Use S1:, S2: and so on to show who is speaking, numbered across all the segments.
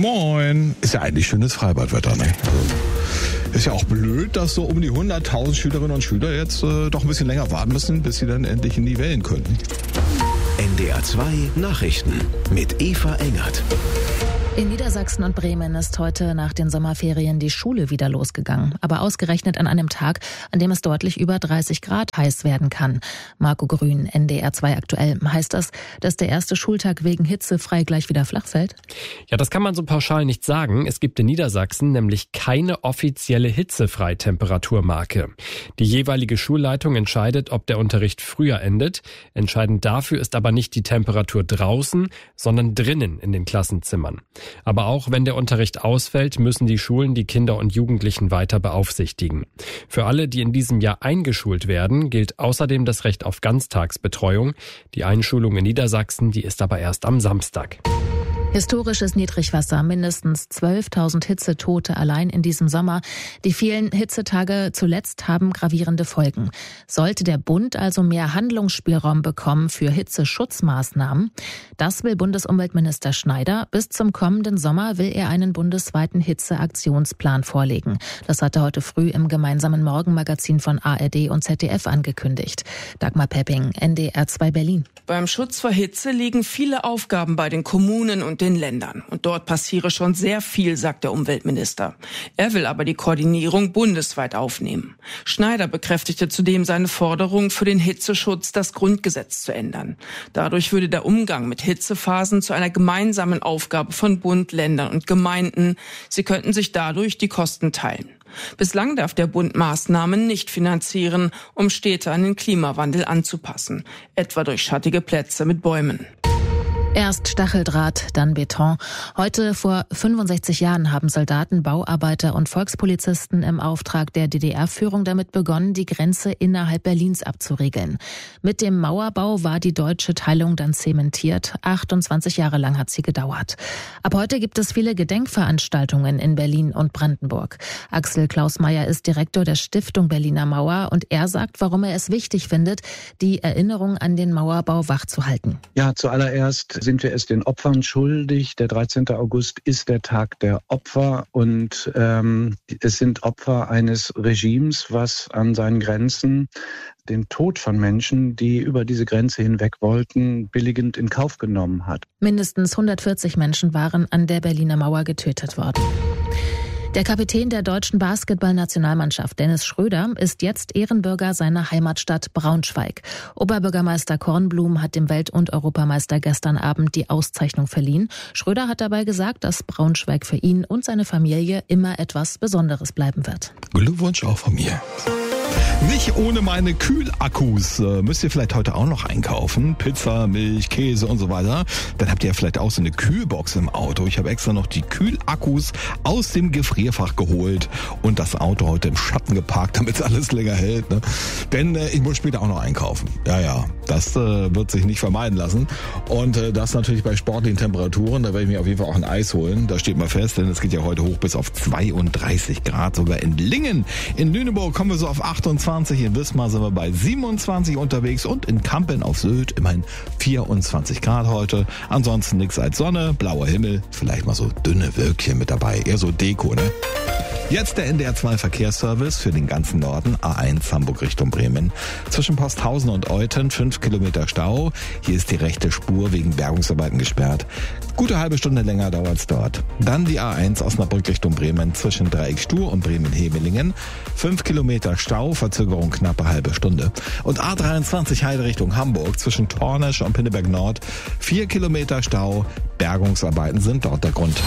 S1: Moin. Ist ja eigentlich schönes Freibadwetter, ne? Ist ja auch blöd, dass so um die 100.000 Schülerinnen und Schüler jetzt doch ein bisschen länger warten müssen, bis sie dann endlich in die Wellen können.
S2: NDR 2 Nachrichten mit Eva Engert.
S3: In Niedersachsen und Bremen ist heute nach den Sommerferien die Schule wieder losgegangen. Aber ausgerechnet an einem Tag, an dem es deutlich über 30 Grad heiß werden kann. Marco Grün, NDR 2 aktuell. Heißt das, dass der erste Schultag wegen Hitze frei gleich wieder flach fällt?
S4: Ja, das kann man so pauschal nicht sagen. Es gibt in Niedersachsen nämlich keine offizielle Hitzefreitemperaturmarke. Die jeweilige Schulleitung entscheidet, ob der Unterricht früher endet. Entscheidend dafür ist aber nicht die Temperatur draußen, sondern drinnen in den Klassenzimmern. Aber auch wenn der Unterricht ausfällt, müssen die Schulen die Kinder und Jugendlichen weiter beaufsichtigen. Für alle, die in diesem Jahr eingeschult werden, gilt außerdem das Recht auf Ganztagsbetreuung. Die Einschulung in Niedersachsen, die ist aber erst am Samstag.
S3: Historisches Niedrigwasser, mindestens 12.000 Hitzetote allein in diesem Sommer. Die vielen Hitzetage zuletzt haben gravierende Folgen. Sollte der Bund also mehr Handlungsspielraum bekommen für Hitzeschutzmaßnahmen? Das will Bundesumweltminister Schneider. Bis zum kommenden Sommer will er einen bundesweiten Hitzeaktionsplan vorlegen. Das hat er heute früh im gemeinsamen Morgenmagazin von ARD und ZDF angekündigt. Dagmar Pepping, NDR 2 Berlin.
S5: Beim Schutz vor Hitze liegen viele Aufgaben bei den Kommunen und den Ländern. Und dort passiere schon sehr viel, sagt der Umweltminister. Er will aber die Koordinierung bundesweit aufnehmen. Schneider bekräftigte zudem seine Forderung, für den Hitzeschutz das Grundgesetz zu ändern. Dadurch würde der Umgang mit Hitzephasen zu einer gemeinsamen Aufgabe von Bund, Ländern und Gemeinden. Sie könnten sich dadurch die Kosten teilen. Bislang darf der Bund Maßnahmen nicht finanzieren, um Städte an den Klimawandel anzupassen, etwa durch schattige Plätze mit Bäumen.
S3: Erst Stacheldraht, dann Beton. Heute vor 65 Jahren haben Soldaten, Bauarbeiter und Volkspolizisten im Auftrag der DDR-Führung damit begonnen, die Grenze innerhalb Berlins abzuriegeln. Mit dem Mauerbau war die deutsche Teilung dann zementiert. 28 Jahre lang hat sie gedauert. Ab heute gibt es viele Gedenkveranstaltungen in Berlin und Brandenburg. Axel Klausmeier ist Direktor der Stiftung Berliner Mauer und er sagt, warum er es wichtig findet, die Erinnerung an den Mauerbau wachzuhalten.
S6: Ja, zuallererst sind wir es den Opfern schuldig. Der 13. August ist der Tag der Opfer und es sind Opfer eines Regimes, was an seinen Grenzen den Tod von Menschen, die über diese Grenze hinweg wollten, billigend in Kauf genommen hat.
S3: Mindestens 140 Menschen waren an der Berliner Mauer getötet worden. Der Kapitän der deutschen Basketballnationalmannschaft, Dennis Schröder, ist jetzt Ehrenbürger seiner Heimatstadt Braunschweig. Oberbürgermeister Kornblum hat dem Welt- und Europameister gestern Abend die Auszeichnung verliehen. Schröder hat dabei gesagt, dass Braunschweig für ihn und seine Familie immer etwas Besonderes bleiben wird.
S1: Glückwunsch auch von mir. Nicht ohne meine Kühlakkus. Müsst ihr vielleicht heute auch noch einkaufen. Pizza, Milch, Käse und so weiter. Dann habt ihr ja vielleicht auch so eine Kühlbox im Auto. Ich habe extra noch die Kühlakkus aus dem Gefrierfach geholt und das Auto heute im Schatten geparkt, damit es alles länger hält. Ne? Denn ich muss später auch noch einkaufen. Ja, das wird sich nicht vermeiden lassen. Und das natürlich bei sportlichen Temperaturen. Da werde ich mir auf jeden Fall auch ein Eis holen. Da steht mal fest, denn es geht ja heute hoch bis auf 32 Grad. Sogar in Lingen. In Lüneburg kommen wir so auf 28. In Wismar sind wir bei 27 unterwegs und in Kampen auf Sylt immerhin 24 Grad heute. Ansonsten nichts als Sonne, blauer Himmel, vielleicht mal so dünne Wölkchen mit dabei. Eher so Deko, ne? Jetzt der NDR 2 Verkehrsservice für den ganzen Norden, A1 Hamburg Richtung Bremen. Zwischen Posthausen und Euthen 5 Kilometer Stau. Hier ist die rechte Spur wegen Bergungsarbeiten gesperrt. Gute halbe Stunde länger dauert's dort. Dann die A1 Osnabrück Richtung Bremen zwischen Dreieck Stur und Bremen-Hemelingen. 5 Kilometer Stau, Verzögerung knappe halbe Stunde. Und A23 Heide Richtung Hamburg zwischen Tornisch und Pinneberg Nord. 4 Kilometer Stau, Bergungsarbeiten sind dort der Grund.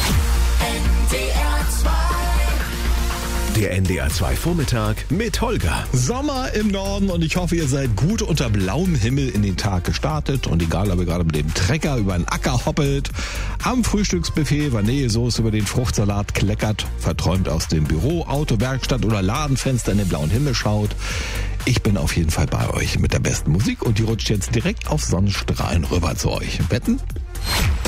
S2: Der NDR 2 Vormittag mit Holger.
S1: Sommer im Norden und ich hoffe, ihr seid gut unter blauem Himmel in den Tag gestartet. Und egal, ob ihr gerade mit dem Trecker über den Acker hoppelt, am Frühstücksbuffet Vanillesoße über den Fruchtsalat kleckert, verträumt aus dem Büro, Auto, Werkstatt oder Ladenfenster in den blauen Himmel schaut. Ich bin auf jeden Fall bei euch mit der besten Musik und die rutscht jetzt direkt auf Sonnenstrahlen rüber zu euch. Wetten?